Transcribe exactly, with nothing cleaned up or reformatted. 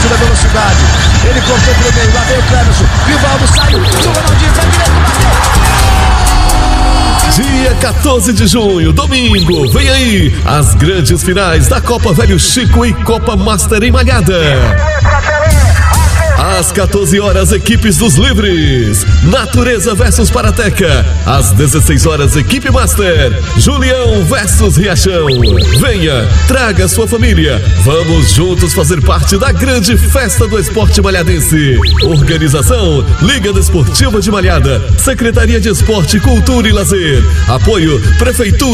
limite da velocidade. Ele cortou pro meio, lá veio o Cleverson. Rivaldo saiu, o Ronaldinho pra direita, bateu. Dia quatorze de junho, domingo, vem aí as grandes finais da Copa Velho Chico e Copa Master em Malhada. Às quatorze horas, equipes dos livres. Natureza versus Parateca. Às dezesseis horas, equipe Master. Julião versus Riachão. Venha, traga sua família. Vamos juntos fazer parte da grande festa do esporte malhadense. Organização: Liga Desportiva de Malhada, Secretaria de Esporte, Cultura e Lazer. Apoio: Prefeitura.